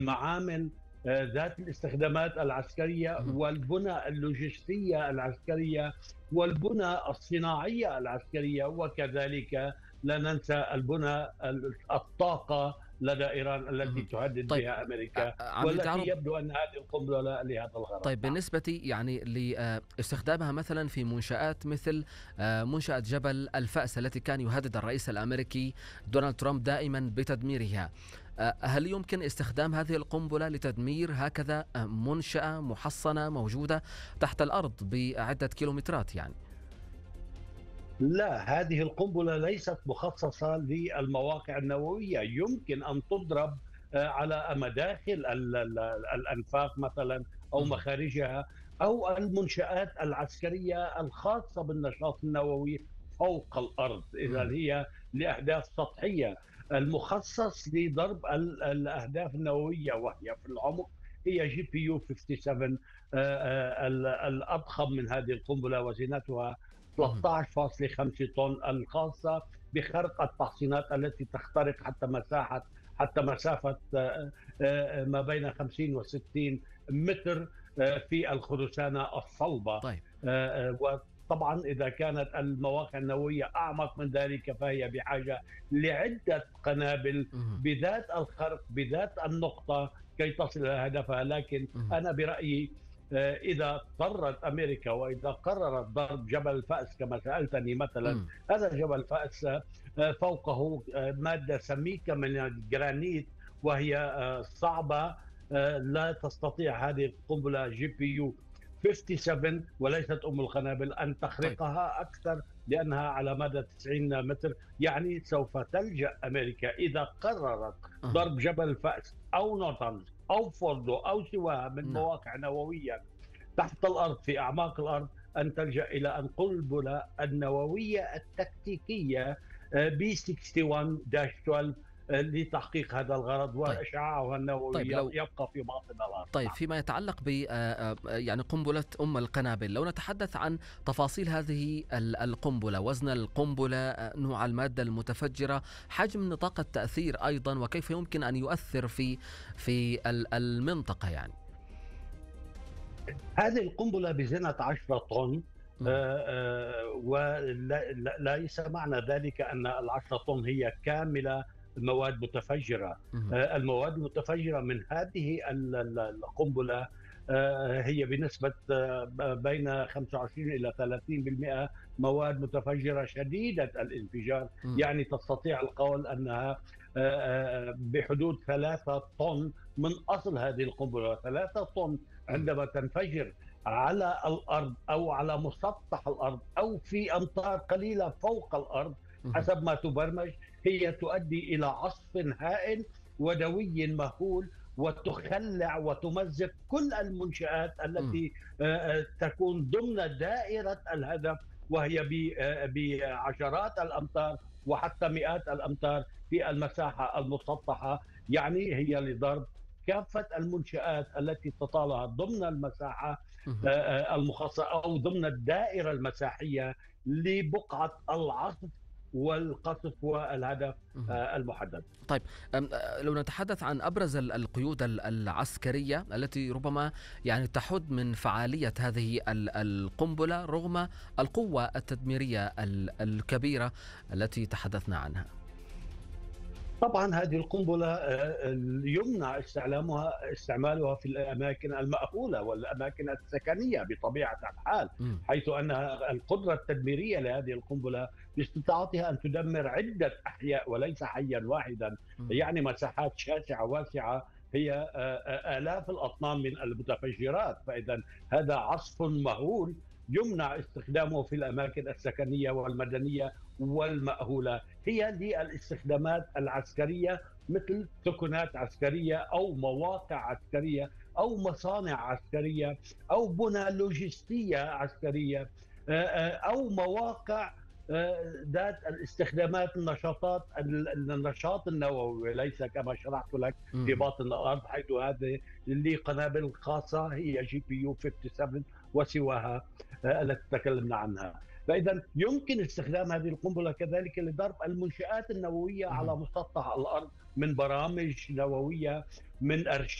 المعامل ذات الاستخدامات العسكرية مهم. والبنى اللوجستية العسكرية والبنى الصناعية العسكرية، وكذلك لا ننسى البنى الطاقة لدى إيران التي مهم. تهدد طيب، بها أمريكا، عميد والتي عرب، يبدو أن هذه القنبلة لهذا الغرض. طيب نعم. بالنسبة يعني لاستخدامها مثلا في منشآت مثل منشأة جبل الفأس التي كان يهدد الرئيس الأمريكي دونالد ترامب دائما بتدميرها، هل يمكن استخدام هذه القنبلة لتدمير هكذا منشأة محصنة موجودة تحت الأرض بعدة كيلومترات يعني؟ لا، هذه القنبلة ليست مخصصة للمواقع النووية. يمكن أن تضرب على مداخل الأنفاق مثلا، أو مهم. مخارجها، أو المنشآت العسكرية الخاصة بالنشاط النووي فوق الأرض، إذا مهم. هي لأهداف سطحية. المخصص لضرب الأهداف النووية وهي في العمق هي جي بي يو 57. الأضخم من هذه القنبلة وزنتها مهم. 13.5 طن، الخاصة بخرق التحصينات التي تخترق حتى مسافة ما بين 50 و 60 متر في الخرسانة الصلبة. طيب. وطبعا إذا كانت المواقع النووية أعمق من ذلك فهي بحاجة لعدة قنابل مهم. بذات الخرق بذات النقطة كي تصل إلى هدفها. لكن مهم. أنا برأيي إذا اضطرت أمريكا وإذا قررت ضرب جبل الفأس كما سألتني مثلا، مهم. هذا جبل الفأس فوقه مادة سميكة من الجرانيت، وهي صعبة. لا تستطيع هذه القنبلة جي بي يو 57 وليست أم القنابل أن طيب. تخرقها أكثر، لأنها على مدى 90 متر. يعني سوف تلجأ أمريكا إذا قررت أها. ضرب جبل الفأس أو نوتنز أو فوردو أو سواها من نعم. مواقع نووية تحت الأرض في أعماق الأرض، أن تلجأ إلى القنبلة النووية التكتيكية بي 61-12 لتحقيق هذا الغرض، طيب. وإشعاعها النووي طيب لو يبقى في باطن الأرض. طيب نعم. فيما يتعلق ب يعني قنبلة القنابل، لو نتحدث عن تفاصيل هذه القنبلة، وزن القنبلة، نوع المادة المتفجرة، حجم نطاق التأثير أيضا، وكيف يمكن أن يؤثر في المنطقة يعني. هذه القنبلة بزنة 10 طن. مهم. وليس معنى ذلك أن العشرة طن هي كاملة مواد متفجرة. مهم. المواد المتفجرة من هذه القنبلة هي بنسبة بين 25 إلى 30% مواد متفجرة شديدة الانفجار. مهم. يعني تستطيع القول أنها بحدود 3 طن من أصل هذه القنبلة. 3 طن مهم. عندما تنفجر على الأرض أو على مسطح الأرض أو في أمطار قليلة فوق الأرض مهم. حسب ما تبرمج، هي تؤدي إلى عصف هائل ودوي مهول، وتخلع وتمزق كل المنشآت مهم. التي تكون ضمن دائرة الهدف، وهي بعشرات الأمتار وحتى مئات الأمتار في المساحة المسطحة. يعني هي لضرب كافة المنشآت التي تطالها ضمن المساحة مهم. المخصصة أو ضمن الدائرة المساحية لبقعة العصف والقصف والهدف مهم. المحدد. طيب، لو نتحدث عن أبرز القيود العسكرية التي ربما يعني تحد من فعالية هذه القنبلة رغم القوة التدميرية الكبيرة التي تحدثنا عنها. طبعا هذه القنبلة يمنع استعمالها في الأماكن المأهولة والأماكن السكنية بطبيعة الحال، مم. حيث أن القدرة التدميرية لهذه القنبلة باستطاعتها أن تدمر عدة أحياء وليس حيا واحدا. مم. يعني مساحات شاسعة واسعة، هي آلاف الأطنان من المتفجرات. فإذا هذا عصف مهول يمنع استخدامه في الأماكن السكنية والمدنية والمأهولة. هي للاستخدامات العسكرية مثل سكنات عسكرية أو مواقع عسكرية أو مصانع عسكرية أو بنى لوجستية عسكرية أو مواقع ذات الاستخدامات النشاط النووي، ليس كما شرحت لك في مم. باطن الأرض، حيث هذه اللي قنابل خاصة هي جي بي يو 57 وسواها التي تكلمنا عنها. فإذا يمكن استخدام هذه القنبلة كذلك لضرب المنشآت النووية على مهم. مسطح الأرض من برامج نووية، من